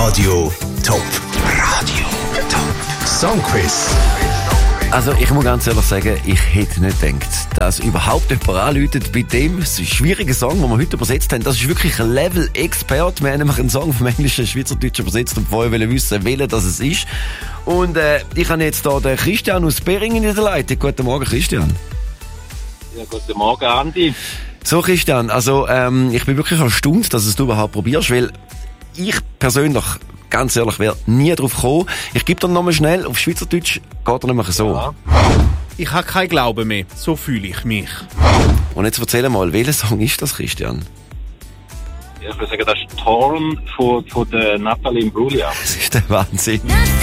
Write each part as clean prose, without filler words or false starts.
Radio Top. Radio Top. Songquiz. Also ich muss ganz ehrlich sagen, ich hätte nicht gedacht, dass überhaupt jemand anläutet bei dem schwierigen Song, den wir heute übersetzt haben. Das ist wirklich ein Level-Expert. Wir haben nämlich einen Song vom Englischen in Schweizerdeutsch übersetzt und vorher wollen wissen, welcher das es ist. Und ich habe jetzt hier den Christian aus Beringen in der Leitung. Guten Morgen, Christian. Ja, guten Morgen, Andi. So, Christian, also ich bin wirklich erstaunt, dass du überhaupt probierst, weil ich persönlich, ganz ehrlich, wäre nie drauf gekommen. Ich gebe dir nochmal schnell, auf Schweizerdeutsch geht er nämlich so. Ja. Ich habe keinen Glauben mehr. So fühle ich mich. Und jetzt erzähl mal, welcher Song ist das, Christian? Ja, ich würde sagen, das ist Torn von der Natalie Imbruglia. Das ist der Wahnsinn.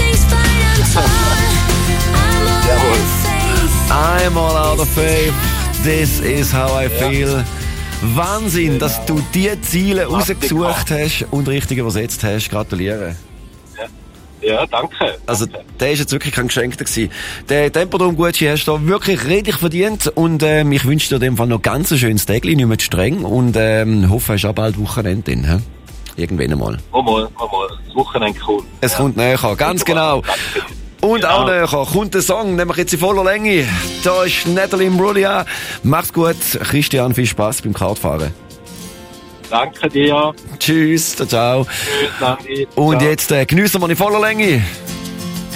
I'm all out of faith. This is how I feel. Wahnsinn, dass du diese Ziele rausgesucht hast und richtig übersetzt hast. Gratuliere. Ja, danke. Also, der ist jetzt wirklich kein Geschenk gewesen. Den Tempodrom-Gucci hast du richtig, richtig verdient. Und ich wünsche dir in dem Fall noch ganz ein schönes Tag, nicht mehr zu streng. Und hoffe, hast auch bald Wochenende drin. He? Irgendwann einmal. Mal. Das Wochenende kommt. Es kommt näher, ganz genau. Und auch näher kommt der Song, nämlich jetzt in voller Länge. Da ist Natalie Imbruglia. Macht's gut, Christian, viel Spaß beim Kartfahren. Danke dir. Tschüss, ciao. Tschüss, Andi. Und Ciao. jetzt geniessen wir in voller Länge.